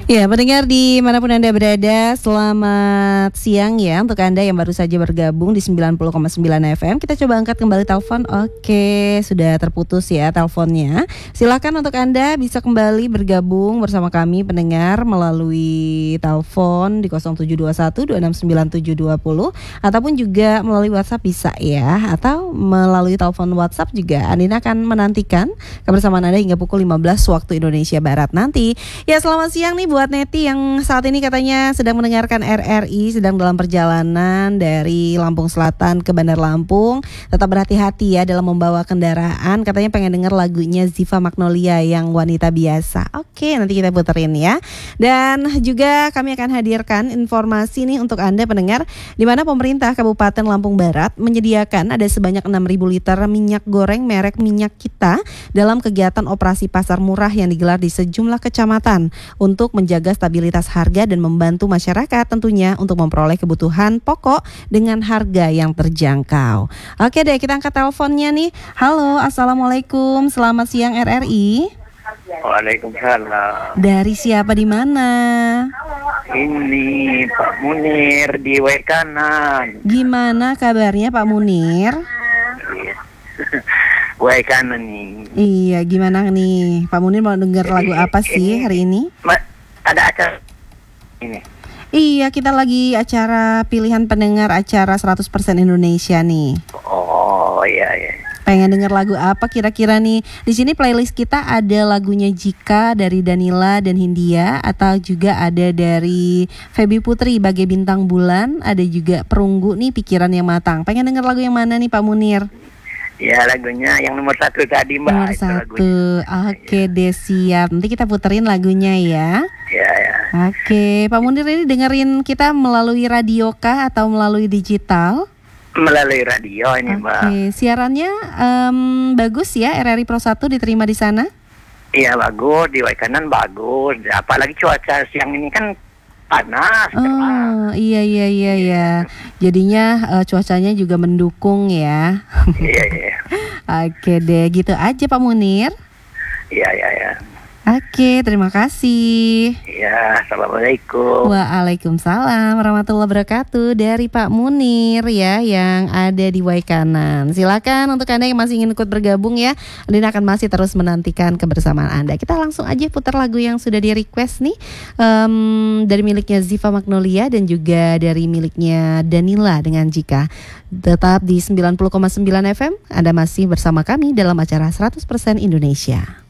Ya, pendengar dimanapun Anda berada, selamat siang ya untuk Anda yang baru saja bergabung di 90,9 FM. Kita coba angkat kembali telepon. Oke, sudah terputus ya teleponnya. Silakan untuk Anda bisa kembali bergabung bersama kami pendengar melalui telepon di 0721 269 ataupun juga melalui WhatsApp bisa ya, atau melalui telepon WhatsApp juga. Andina akan menantikan kebersamaan Anda hingga pukul 15 waktu Indonesia Barat nanti. Ya, selamat siang nih buat Neti yang saat ini katanya sedang mendengarkan RRI, sedang dalam perjalanan dari Lampung Selatan ke Bandar Lampung. Tetap berhati-hati ya dalam membawa kendaraan. Katanya pengen denger lagunya Ziva Magnolia yang Wanita Biasa. Oke, nanti kita puterin ya. Dan juga kami akan hadirkan informasi nih untuk Anda pendengar, di mana pemerintah Kabupaten Lampung Barat menyediakan ada sebanyak 6.000 liter minyak goreng merek Minyak Kita dalam kegiatan operasi pasar murah yang digelar di sejumlah kecamatan untuk menjaga stabilitas harga dan membantu masyarakat tentunya untuk memperoleh kebutuhan pokok dengan harga yang terjangkau. Oke deh, kita angkat teleponnya nih. Halo, Assalamualaikum, selamat siang RRI. Waalaikumsalam. Dari siapa di mana? Ini Pak Munir di Waikanan. Gimana kabarnya Pak Munir? Waikanan nih. Iya, gimana nih? Pak Munir mau denger lagu apa sih hari ini? Ada acara ini. Iya, kita lagi acara pilihan pendengar acara 100% Indonesia nih. Oh iya. Pengen denger lagu apa kira-kira nih? Di sini playlist kita ada lagunya Jika dari Danila dan Hindia, atau juga ada dari Feby Putri Bagai Bintang Bulan, ada juga Perunggu nih Pikiran yang Matang. Pengen denger lagu yang mana nih Pak Munir? Ya, lagunya yang nomor 1 tadi Mbak. Nomor 1. Oke deh, siap. Nanti kita puterin lagunya ya. Ya. Oke, Pak Munir ini dengerin kita melalui radio kah atau melalui digital? Melalui radio ini Mbak. Oke, siarannya bagus ya, RRI Pro 1 diterima di sana? Iya bagus, di Waikanan bagus. Apalagi cuaca siang ini kan panas. Oh, iya. Jadinya cuacanya juga mendukung ya. Iya. Oke deh, gitu aja Pak Munir. Iya. Oke, terima kasih. Ya, assalamualaikum. Waalaikumsalam warahmatullahi wabarakatuh dari Pak Munir ya yang ada di Waikanan. Silakan untuk Anda yang masih ingin ikut bergabung ya. Andina akan masih terus menantikan kebersamaan Anda. Kita langsung aja putar lagu yang sudah di request nih, dari miliknya Ziva Magnolia dan juga dari miliknya Danila dengan Jika. Tetap di 90,9 FM. Anda masih bersama kami dalam acara 100% Indonesia.